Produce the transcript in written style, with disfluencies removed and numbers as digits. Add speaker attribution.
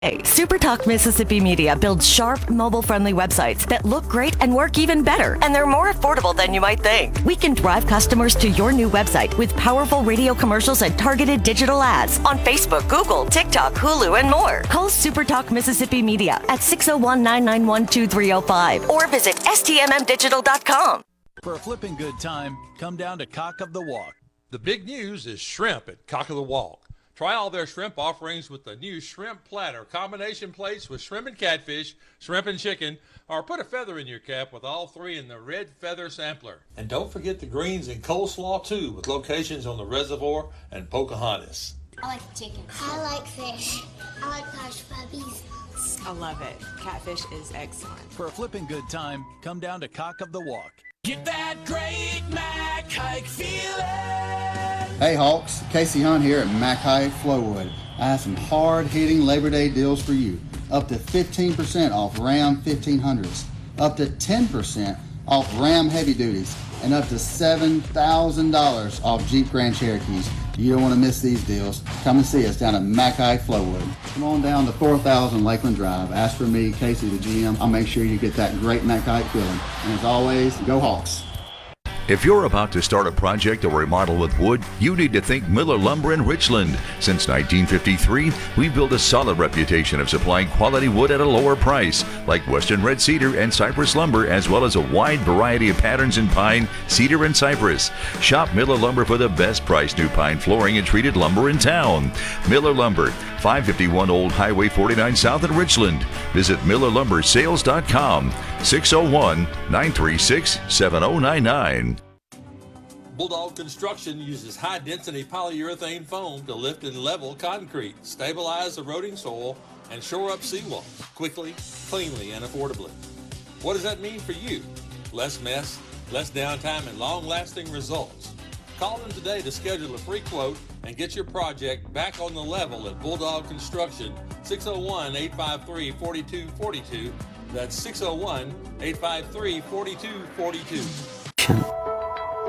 Speaker 1: Hey, SuperTalk Mississippi Media builds sharp, mobile-friendly websites that look great and work even better, and they're more affordable than you might think. We can drive customers to your new website with powerful radio commercials and targeted digital ads on Facebook, Google, TikTok, Hulu, and more. Call SuperTalk Mississippi Media at 601-991-2305 or visit stmmdigital.com.
Speaker 2: For a flipping good time, come down to Cock of the Walk.
Speaker 3: The big news is shrimp at Cock of the Walk. Try all their shrimp offerings with the new shrimp platter, combination plates with shrimp and catfish, shrimp and chicken, or put a feather in your cap with all three in the red feather sampler. And don't forget the greens and coleslaw too, with locations on the Reservoir and Pocahontas.
Speaker 4: I like chicken. I like fish. I like hush puppies.
Speaker 5: I love it. Catfish is excellent.
Speaker 2: For a flipping good time, come down to Cock of the Walk.
Speaker 6: Get that great Mac Hike feeling.
Speaker 7: Hey Hawks, Casey Hunt here at Mac Hike Flowwood. I have some hard-hitting Labor Day deals for you. Up to 15% off Ram 1500s, up to 10% off Ram Heavy Duties, and up to $7,000 off Jeep Grand Cherokees. You don't want to miss these deals. Come and see us down at Mac Hike Flowwood. Come on down to 4000 Lakeland Drive. Ask for me, Casey, the GM. I'll make sure you get that great Mac Hike feeling. And as always, go Hawks.
Speaker 8: If you're about to start a project or remodel with wood, you need to think Miller Lumber in Richland. Since 1953, we've built a solid reputation of supplying quality wood at a lower price, like Western Red Cedar and Cypress Lumber, as well as a wide variety of patterns in pine, cedar, and cypress. Shop Miller Lumber for the best price new pine flooring and treated lumber in town. Miller Lumber, 551 Old Highway 49 South in Richland. Visit MillerLumberSales.com, 601-936-7099.
Speaker 3: Bulldog Construction uses high-density polyurethane foam to lift and level concrete, stabilize eroding soil, and shore up seawalls quickly, cleanly, and affordably. What does that mean for you? Less mess, less downtime, and long-lasting results. Call them today to schedule a free quote and get your project back on the level at Bulldog Construction, 601-853-4242. That's 601-853-4242.